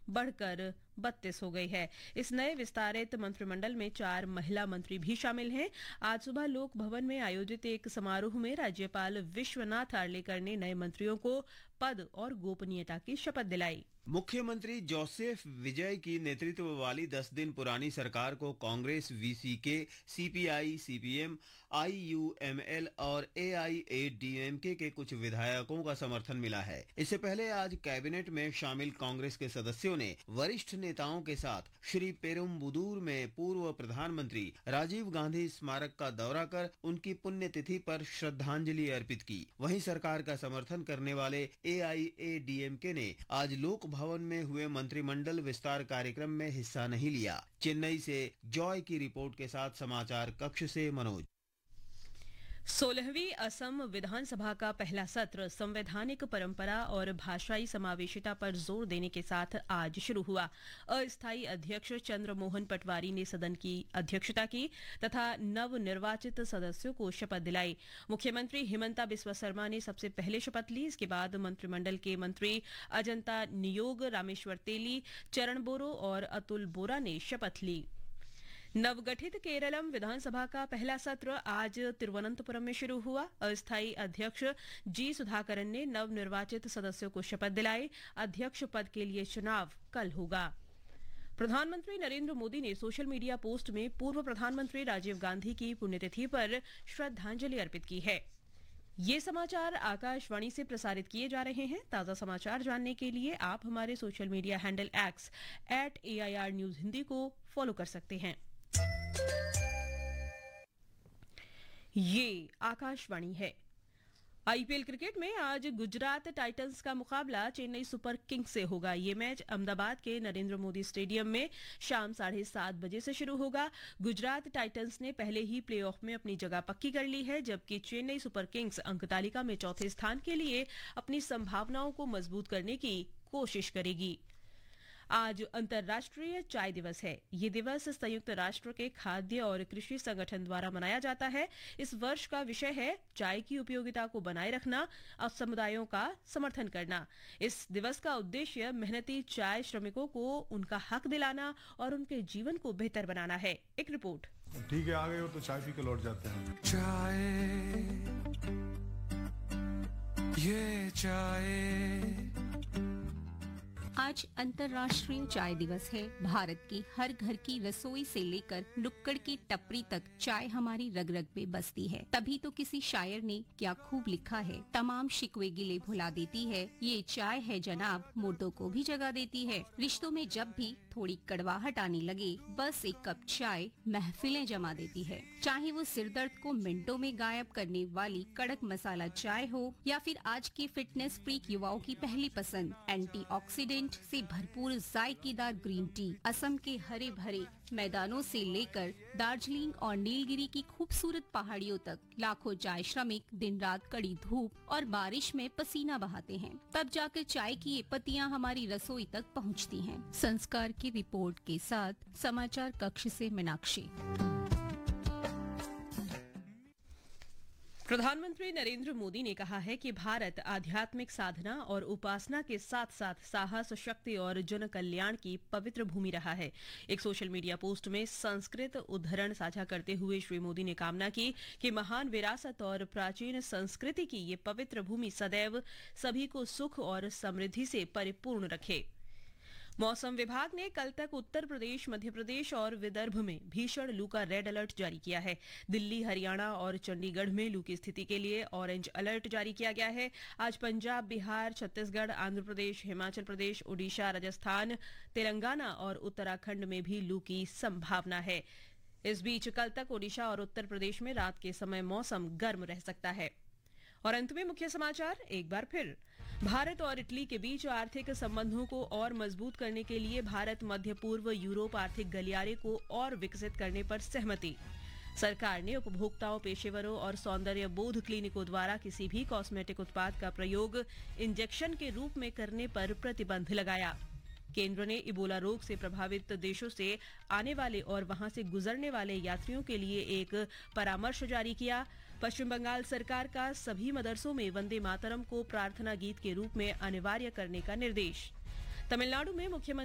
बढ़कर 32 हो गई है। इस नए विस्तारित मंत्रिमंडल में 4 महिला मंत्री भी शामिल हैं। आज सुबह लोक भवन में आयोजित एक समारोह में राज्यपाल विश्वनाथ आर्लेकर ने नए मंत्रियों को पद और गोपनीयता की शपथ दिलाई। मुख्यमंत्री जोसेफ विजय की नेतृत्व वाली 10 दिन पुरानी सरकार को Congress, VCK, CPI, CPM, IUML और एआईएडीएमके के कुछ विधायकों का समर्थन मिला है। इससे पहले आज कैबिनेट में शामिल कांग्रेस के सदस्यों ने वरिष्ठ नेताओं के साथ श्री पेरुम्बुदूर में पूर्व प्रधानमंत्री राजीव गांधी स्मारक का दौरा कर उनकी पुण्यतिथि पर श्रद्धांजलि अर्पित की। वहीं सरकार का समर्थन करने वाले एआईएडीएमके ने आज लोक भवन में हुए मंत्रिमंडल विस्तार कार्यक्रम में हिस्सा नहीं लिया। चेन्नई से जॉय की रिपोर्ट के साथ समाचार कक्ष से मनोज। 16वीं असम विधानसभा का पहला सत्र संवैधानिक परंपरा और भाषाई समावेशिता पर जोर देने के साथ आज शुरू हुआ। अस्थायी अध्यक्ष चंद्रमोहन पटवारी ने सदन की अध्यक्षता की तथा नवनिर्वाचित सदस्यों को शपथ दिलाई। मुख्यमंत्री हिमंता बिस्वा शर्मा ने सबसे पहले शपथ ली। इसके बाद मंत्रिमंडल के मंत्री अजंता नियोग, रामेश्वर तेली, चरण बोरो और अतुल बोरा ने शपथ ली। नवगठित केरलम विधानसभा का पहला सत्र आज तिरुवनंतपुरम में शुरू हुआ। अस्थायी अध्यक्ष जी सुधाकरन ने नवनिर्वाचित सदस्यों को शपथ दिलाई। अध्यक्ष पद के लिए चुनाव कल होगा। प्रधानमंत्री नरेंद्र मोदी ने सोशल मीडिया पोस्ट में पूर्व प्रधानमंत्री राजीव गांधी की पुण्यतिथि पर श्रद्धांजलि अर्पित की है। ये समाचार आकाशवाणी से प्रसारित किए जा रहे हैं। ताजा समाचार जानने के लिए आप हमारे social media handle X @AIR News Hindi को फॉलो कर सकते हैं। ये आकाशवाणी है। आईपीएल क्रिकेट में आज गुजरात टाइटंस का मुकाबला चेन्नई सुपर किंग्स से होगा। ये मैच अहमदाबाद के नरेंद्र मोदी स्टेडियम में शाम 7:30 बजे से शुरू होगा। गुजरात टाइटंस ने पहले ही प्लेऑफ में अपनी जगह पक्की कर ली है, जबकि चेन्नई सुपर किंग्स अंक तालिका में चौथे स्थान के लिए अपनी संभावनाओं को मजबूत करने की कोशिश करेगी। आज अंतर्राष्ट्रीय चाय दिवस है। ये दिवस संयुक्त राष्ट्र के खाद्य और कृषि संगठन द्वारा मनाया जाता है। इस वर्ष का विषय है चाय की उपयोगिता को बनाए रखना और समुदायों का समर्थन करना। इस दिवस का उद्देश्य मेहनती चाय श्रमिकों को उनका हक दिलाना और उनके जीवन को बेहतर बनाना है। एक रिपोर्ट। ठीक है, आ गए हो तो चाय पी के लौट जाते हैं। चाय, ये चाय। आज अंतर्राष्ट्रीय चाय दिवस है। भारत की हर घर की रसोई से लेकर नुक्कड़ की टपरी तक चाय हमारी रग रग में बसती है। तभी तो किसी शायर ने क्या खूब लिखा है, तमाम शिकवे गिले भुला देती है, ये चाय है जनाब, मुर्दों को भी जगा देती है। रिश्तों में जब भी थोड़ी कड़वाहट आने लगे, बस एक कप चाय महफिलें जमा देती है। चाहे वो सिरदर्द को मिनटों में गायब करने वाली कड़क मसाला चाय हो या फिर आज के फिटनेस फ्रीक युवाओं की पहली पसंद एंटीऑक्सीडेंट से भरपूर जायकेदार ग्रीन टी। असम के हरे भरे मैदानों से लेकर दार्जिलिंग और नीलगिरी की खूबसूरत पहाड़ियों तक लाखों चाय श्रमिक दिन रात कड़ी धूप और बारिश में पसीना बहाते हैं। तब जाकर चाय की ये पत्तियां हमारी रसोई तक पहुंचती हैं। संस्कार की रिपोर्ट के साथ समाचार कक्ष से मीनाक्षी। प्रधानमंत्री नरेंद्र मोदी ने कहा है कि भारत आध्यात्मिक साधना और उपासना के साथ साथ साहस, शक्ति और जन कल्याण की पवित्र भूमि रहा है। एक सोशल मीडिया पोस्ट में संस्कृत उद्धरण साझा करते हुए श्री मोदी ने कामना की कि महान विरासत और प्राचीन संस्कृति की ये पवित्र भूमि सदैव सभी को सुख और समृद्धि से परिपूर्ण रखे। मौसम विभाग ने कल तक उत्तर प्रदेश, मध्य प्रदेश और विदर्भ में भीषण लू का रेड अलर्ट जारी किया है। दिल्ली, हरियाणा और चंडीगढ़ में लू की स्थिति के लिए ऑरेंज अलर्ट जारी किया गया है। आज पंजाब, बिहार, छत्तीसगढ़, आंध्र प्रदेश, हिमाचल प्रदेश, ओडिशा, राजस्थान, तेलंगाना और उत्तराखंड में भी लू की संभावना है। इस बीच कल तक ओडिशा और उत्तर प्रदेश में रात के समय मौसम गर्म रह सकता है। और अंत में मुख्य समाचार एक बार फिर। भारत और इटली के बीच आर्थिक संबंधों को और मजबूत करने के लिए भारत मध्य पूर्व यूरोप आर्थिक गलियारे को और विकसित करने पर सहमति। सरकार ने उपभोक्ताओं, पेशेवरों और सौंदर्य बोध क्लिनिकों द्वारा किसी भी कॉस्मेटिक उत्पाद का प्रयोग इंजेक्शन के रूप में करने पर प्रतिबंध लगाया। केंद्र ने इबोला रोग से प्रभावित देशों से आने वाले और वहां से गुजरने वाले यात्रियों के लिए एक परामर्श जारी किया। पश्चिम बंगाल सरकार का सभी मदरसों में वंदे मातरम को प्रार्थना गीत के रूप में अनिवार्य करने का निर्देश। तमिलनाडु में मुख्यमंत्री